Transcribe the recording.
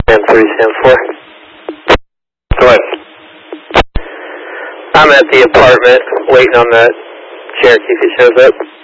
374. Go ahead. I'm at the apartment waiting on the Cherokee if he shows up.